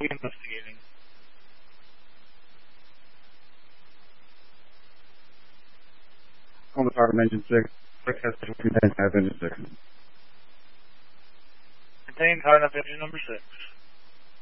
we investigating? On the part of Engine 6, contains half engine 6. Contain Titan of engine number 6.